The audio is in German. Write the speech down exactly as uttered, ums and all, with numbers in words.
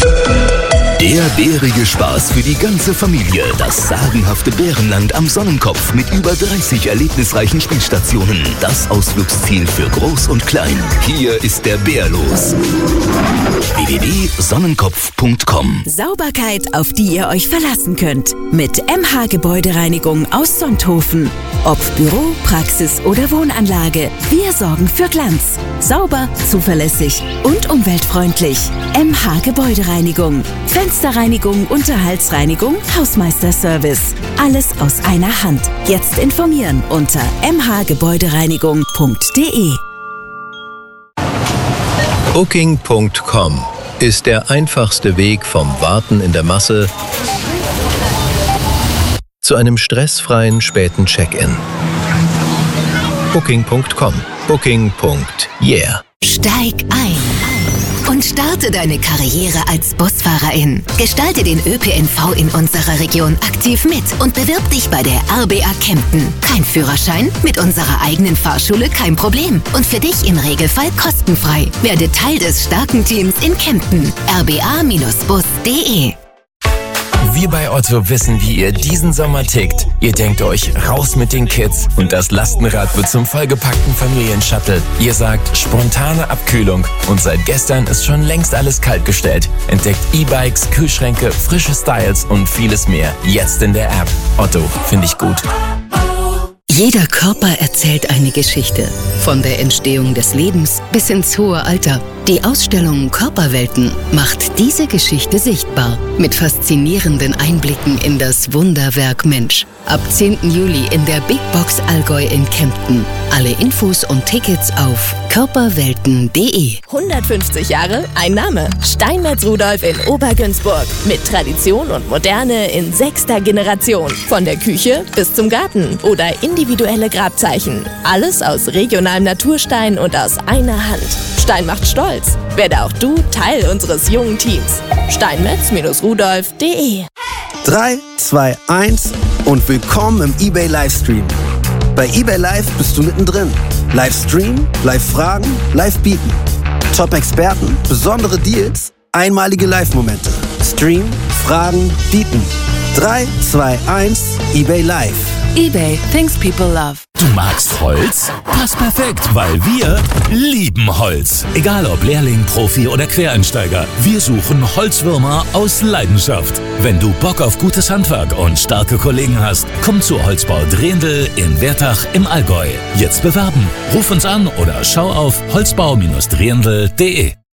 Der bärige Spaß für die ganze Familie. Das sagenhafte Bärenland am Sonnenkopf mit über dreißig erlebnisreichen Spielstationen. Das Ausflugsziel für Groß und Klein. Hier ist der Bär los. w w w punkt sonnenkopf punkt com. Sauberkeit, auf die ihr euch verlassen könnt. Mit M H Gebäudereinigung aus Sonthofen. Ob Büro, Praxis oder Wohnanlage. Wir sorgen für Glanz. Sauber, zuverlässig und umweltfreundlich. M H Gebäudereinigung. Fensterreinigung, Unterhaltsreinigung, Hausmeisterservice. Alles aus einer Hand. Jetzt informieren unter m h gebäudereinigung punkt d e. Booking punkt com ist der einfachste Weg vom Warten in der Masse zu einem stressfreien späten Check-in. Booking punkt com. Booking. Yeah. Steig ein und starte deine Karriere als Busfahrerin. Gestalte den Ö P N V in unserer Region aktiv mit und bewirb dich bei der R B A Kempten. Kein Führerschein? Mit unserer eigenen Fahrschule kein Problem. Und für dich im Regelfall kostenfrei. Werde Teil des starken Teams in Kempten. r b a Bindestrich bus punkt d e. Wir bei Otto wissen, wie ihr diesen Sommer tickt. Ihr denkt euch, raus mit den Kids und das Lastenrad wird zum vollgepackten Familienshuttle. Ihr sagt, spontane Abkühlung und seit gestern ist schon längst alles kaltgestellt. Entdeckt E-Bikes, Kühlschränke, frische Styles und vieles mehr. Jetzt in der App. Otto, finde ich gut. Jeder Körper erzählt eine Geschichte. Von der Entstehung des Lebens bis ins hohe Alter. Die Ausstellung Körperwelten macht diese Geschichte sichtbar. Mit faszinierenden Einblicken in das Wunderwerk Mensch. Ab zehnten Juli in der Big Box Allgäu in Kempten. Alle Infos und Tickets auf körperwelten punkt d e. hundertfünfzig Jahre, ein Name. Steinmetz Rudolf in Obergünzburg. Mit Tradition und Moderne in sechster Generation. Von der Küche bis zum Garten oder individuelle Grabzeichen. Alles aus regionalem Naturstein und aus einer Hand. Stein macht stolz. Werde auch du Teil unseres jungen Teams. steinmetz Rudolf punkt d e. drei, zwei, eins und willkommen im eBay Livestream. Bei eBay Live bist du mittendrin. Livestream, Live-Fragen, Live-Bieten. Top-Experten, besondere Deals, einmalige Live-Momente. Stream, Fragen, Bieten. drei, zwei, eins, eBay Live. eBay, things people love. Du magst Holz? Passt perfekt, weil wir lieben Holz. Egal ob Lehrling, Profi oder Quereinsteiger, wir suchen Holzwürmer aus Leidenschaft. Wenn du Bock auf gutes Handwerk und starke Kollegen hast, komm zu Holzbau Drehendl in Wertach im Allgäu. Jetzt bewerben. Ruf uns an oder schau auf holzbau Bindestrich drehendl punkt d e.